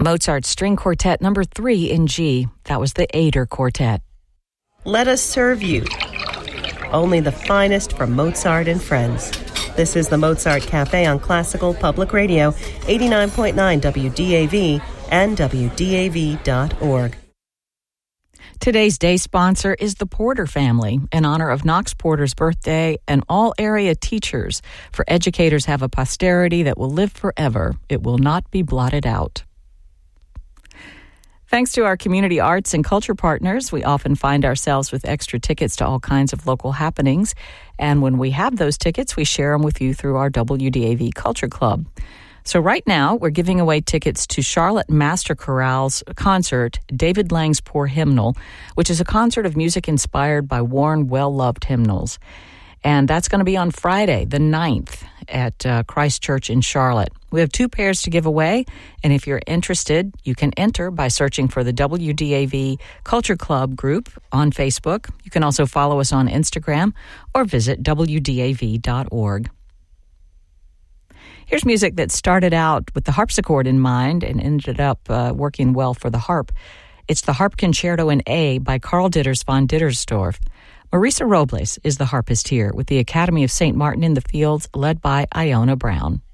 Mozart's String Quartet number 3 in G. That was the Ader Quartet. Let us serve you. Only the finest from Mozart and friends. This is the Mozart Cafe on Classical Public Radio, 89.9 WDAV and WDAV.org. Today's day sponsor is the Porter family. In honor of Knox Porter's birthday and all area teachers, for educators have a posterity that will live forever. It will not be blotted out. Thanks to our community arts and culture partners, we often find ourselves with extra tickets to all kinds of local happenings. And when we have those tickets, we share them with you through our WDAV Culture Club. So right now, we're giving away tickets to Charlotte Master Chorale's concert, David Lang's Poor Hymnal, which is a concert of music inspired by worn, well-loved hymnals. And that's going to be on Friday, the 9th, at Christ Church in Charlotte. We have 2 pairs to give away, and if you're interested, you can enter by searching for the WDAV Culture Club group on Facebook. You can also follow us on Instagram or visit WDAV.org. Here's music that started out with the harpsichord in mind and ended up working well for the harp. It's the Harp Concerto in A by Karl Ditters von Dittersdorf. Marisa Robles is the harpist here with the Academy of St. Martin in the Fields, led by Iona Brown.